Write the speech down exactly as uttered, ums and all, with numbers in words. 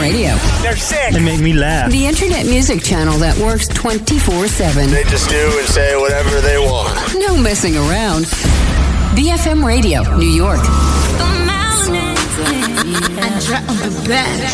Radio. They're sick. They make me laugh. The internet music channel that works twenty-four seven. They just do and say whatever they want. No messing around. B F M Radio, New York. I drop on the back.